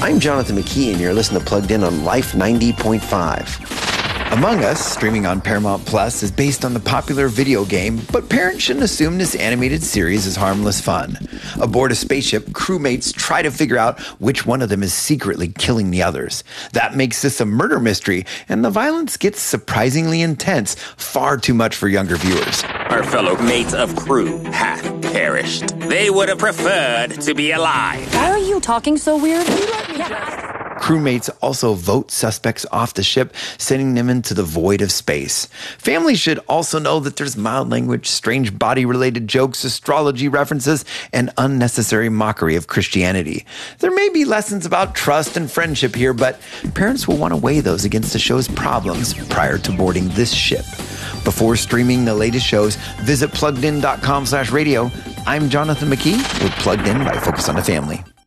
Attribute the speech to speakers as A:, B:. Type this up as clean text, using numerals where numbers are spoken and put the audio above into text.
A: I'm Jonathan McKee, and you're listening to Plugged In on Life 90.5.
B: Among Us, streaming on Paramount Plus, is based on the popular video game, but parents shouldn't assume this animated series is harmless fun. Aboard a spaceship, crewmates try to figure out which one of them is secretly killing the others. That makes this a murder mystery, and the violence gets surprisingly intense, far too much for younger viewers.
C: Our fellow mates of crew have perished. They would have preferred to be alive.
D: Why are you talking so weird?
B: Crewmates also vote suspects off the ship, sending them into the void of space. Families should also know that there's mild language, strange body-related jokes, astrology references, and unnecessary mockery of Christianity. There may be lessons about trust and friendship here, but parents will want to weigh those against the show's problems prior to boarding this ship. Before streaming the latest shows, visit pluggedin.com/radio. I'm Jonathan McKee with Plugged In by Focus on the Family.